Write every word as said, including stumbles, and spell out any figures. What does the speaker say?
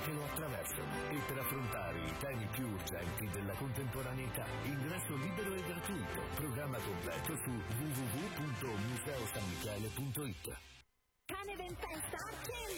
che lo attraversano e per affrontare i temi più urgenti della contemporaneità. Ingresso libero e gratuito. Programma completo su w w w punto museo san michele punto i t. Cane Ventesta